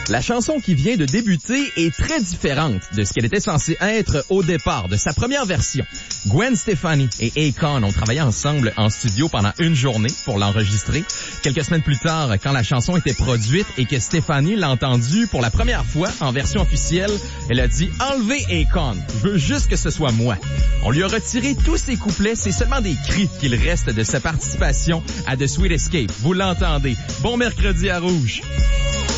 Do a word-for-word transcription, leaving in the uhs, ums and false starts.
La chanson qui vient de débuter est très différente de ce qu'elle était censée être au départ, de sa première version. Gwen Stefani et Akon ont travaillé ensemble en studio pendant une journée pour l'enregistrer. Quelques semaines plus tard, quand la chanson était produite et que Stefani l'a entendue pour la première fois en version officielle, elle a dit « Enlevez Akon, je veux juste que ce soit moi ». On lui a retiré tous ses couplets, c'est seulement des cris qu'il reste de sa participation à The Sweet Escape. Vous l'entendez. Bon mercredi à Rouge.